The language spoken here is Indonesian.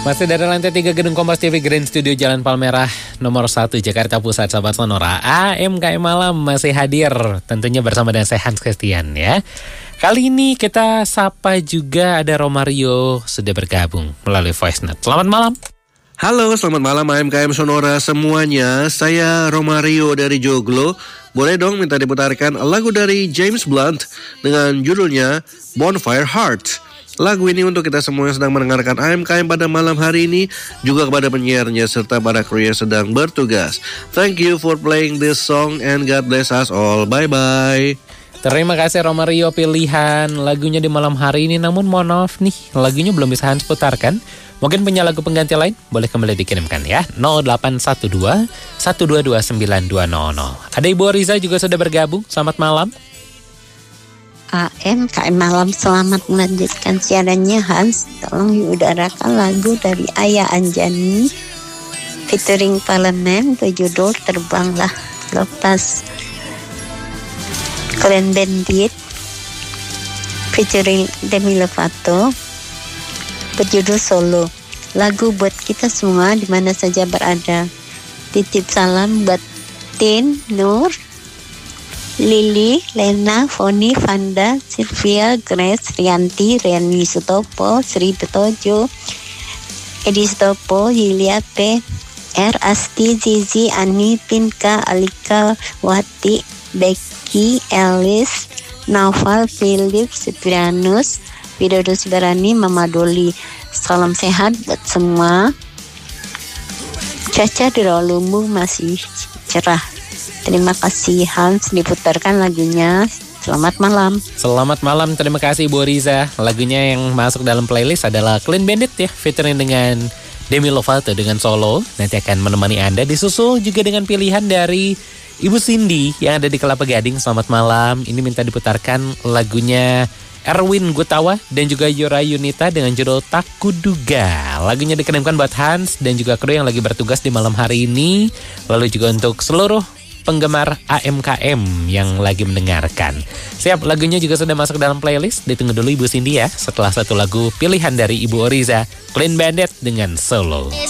Masih dari lantai 3 Gedung Kompas TV Grand Studio Jalan Palmerah nomor 1 Jakarta Pusat, sahabat Sonora. AMKM Malam masih hadir tentunya bersama dengan saya Hans Christian ya. Kali ini kita sapa juga ada Romario sudah bergabung melalui voice note. Selamat malam. Halo, selamat malam AMKM Sonora semuanya. Saya Romario dari Joglo. Boleh dong minta diputarkan lagu dari James Blunt dengan judulnya Bonfire Heart. Lagu ini untuk kita semua yang sedang mendengarkan AMKM pada malam hari ini, juga kepada penyiarnya serta para kru yang sedang bertugas. Thank you for playing this song and God bless us all. Bye-bye. Terima kasih Romario, pilihan lagunya di malam hari ini. Namun mohon maaf nih, lagunya belum bisa Hans putarkan. Mungkin punya lagu pengganti lain, boleh kembali dikirimkan ya. 0812 122 9200. Ada Ibu Riza juga sudah bergabung. Selamat malam. AMKM Malam, selamat melanjutkan siarannya Hans. Tolong diudarakan lagu dari Ayah Anjani featuring Parlemen berjudul Terbanglah Lepas. Clean Bandit featuring Demi Lovato berjudul Solo. Lagu buat kita semua di mana saja berada. Titip salam buat Tin, Nur, Lili, Lena, Foni, Vanda, Sylvia, Grace, Rianti, Riani Sutopo, Sri Betojo, Edi Sutopo, Yulia P, R, Asti, Zizi, Ani, Pinka, Alika, Wati, Becky, Elis, Naufal, Philip, Sepirianus, Widodo Subarani, Mama Doli. Salam sehat buat semua. Cuaca di Rawalumbu masih cerah. Terima kasih Hans, diputarkan lagunya. Selamat malam. Selamat malam, terima kasih Ibu Riza. Lagunya yang masuk dalam playlist adalah Clean Bandit ya, featuring dengan Demi Lovato dengan Solo. Nanti akan menemani Anda, disusul juga dengan pilihan dari Ibu Cindy yang ada di Kelapa Gading. Selamat malam, ini minta diputarkan lagunya Erwin Gutawa dan juga Yura Yunita dengan judul Tak Kuduga. Lagunya dikirimkan buat Hans dan juga kru yang lagi bertugas di malam hari ini. Lalu juga untuk seluruh penggemar AMKM yang lagi mendengarkan. Siap, lagunya juga sudah masuk dalam playlist. Ditunggu dulu Ibu Cindy ya. Setelah satu lagu pilihan dari Ibu Oriza, Clean Bandit dengan Solo.